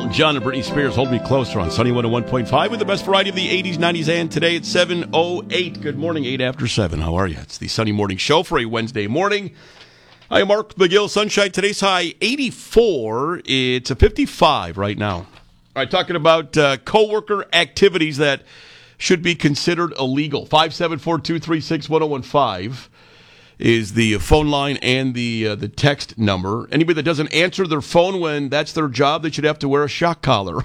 John and Britney Spears, Hold Me Closer on Sunny 101.5 with the best variety of the 80s, 90s, and today it's 7:08. Good morning, 8 after 7. How are you? It's the Sunny Morning Show for a Wednesday morning. I am Mark McGill. Sunshine. Today's high 84. It's a 55 right now. All right, talking about coworker activities that should be considered illegal. 574-236-1015 is the phone line and the text number. Anybody that doesn't answer their phone when that's their job, they should have to wear a shock collar.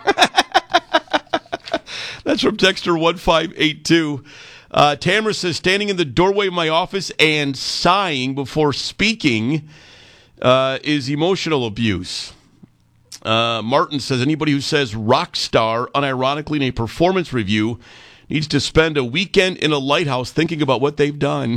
That's from Texter 1582. Tamara says, standing in the doorway of my office and sighing before speaking is emotional abuse. Martin says, anybody who says rock star unironically in a performance review needs to spend a weekend in a lighthouse thinking about what they've done.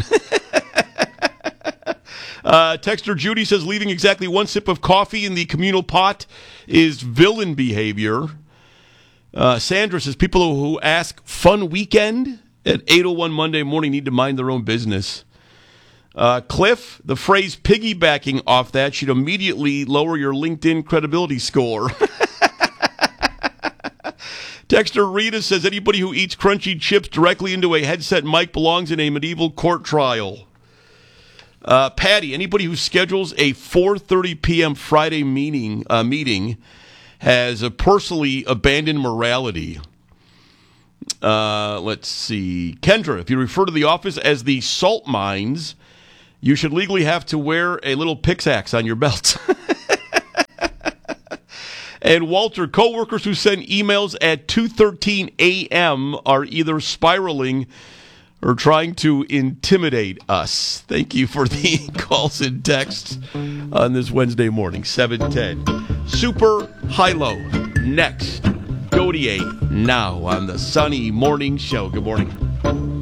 Texter Judy says, leaving exactly one sip of coffee in the communal pot is villain behavior. Sandra says, people who ask fun weekend at 8:01 Monday morning need to mind their own business. Cliff, the phrase piggybacking off that should immediately lower your LinkedIn credibility score. Texter Rita says, anybody who eats crunchy chips directly into a headset mic belongs in a medieval court trial. Patty, anybody who schedules a 4:30 p.m. Friday meeting has personally abandoned morality. Let's see. Kendra, if you refer to the office as the salt mines, you should legally have to wear a little pickaxe on your belt. And Walter, coworkers who send emails at 2:13 a.m. are either spiraling or trying to intimidate us. Thank you for the calls and texts on this Wednesday morning, 7:10. Super High-Low next. Godier now on the Sunny Morning Show. Good morning.